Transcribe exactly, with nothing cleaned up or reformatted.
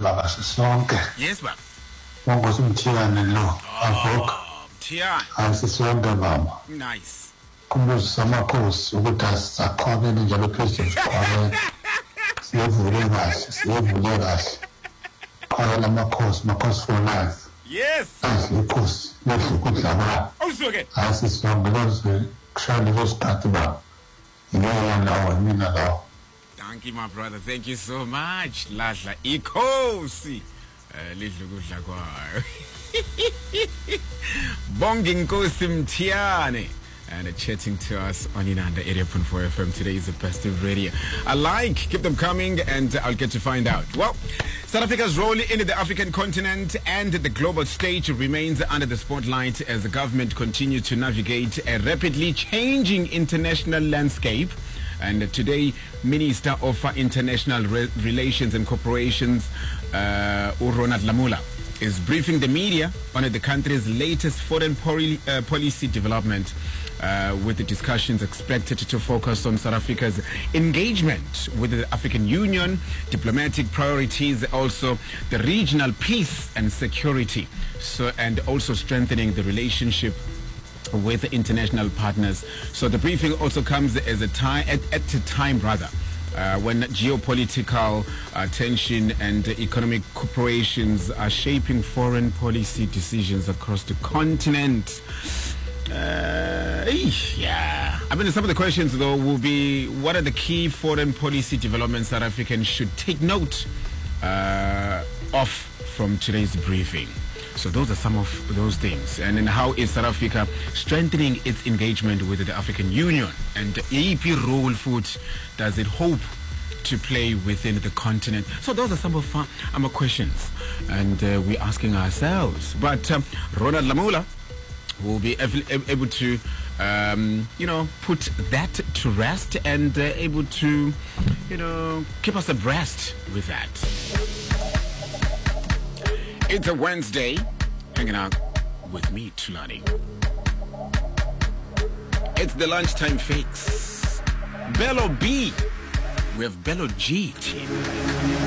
baba sisonke. Yes, baba. Mongozi Mthiyane lo. Avok. Mthiyane. Asisonke mama. Nice. Kumbuzo samakhosi ukuthi asisakhwabele njalo phezulu sikhwabele. Siyevule kahle, siyevule kahle. Khwabela amakhosi, makhosi for life. Yes. Asikhosi, lekudla ba. Awusuke. Asisonke loze kushaya lezo sikhathi ba. Ngiyona lawo mina lawo. Thank you, my brother. Thank you so much. Ladla ikhosi. Eh lidla ukudla kwayo. Bongi Nkosi Mthiyane. And uh, chatting to us on Inanda eighty point four F M. Today is the best of radio. I like, keep them coming, and I'll get to find out. Well, South Africa's role in the African continent and the global stage remains under the spotlight as the government continues to navigate a rapidly changing international landscape. And today, Minister of International Re- Relations and Corporations, uh, Ronald Lamola, is briefing the media on the country's latest foreign poli- uh, policy development, uh, with the discussions expected to focus on South Africa's engagement with the African Union, diplomatic priorities, also the regional peace and security, so and also strengthening the relationship with international partners. So the briefing also comes as a time at, at a time rather uh, when geopolitical uh, tension and economic cooperations are shaping foreign policy decisions across the continent. Uh, yeah. I mean, some of the questions though will be: what are the key foreign policy developments that Africans should take note uh, of from today's briefing? So those are some of those things. And then how is South Africa strengthening its engagement with the African Union? And the E P role food does it hope to play within the continent? So those are some of uh, our questions. And uh, we're asking ourselves. But um, Ronald Lamola will be able to, um, you know, put that to rest and uh, able to, you know, keep us abreast with that. It's a Wednesday, hanging out with me, Tulani. It's the lunchtime fix. Bello B. We have Bello G team.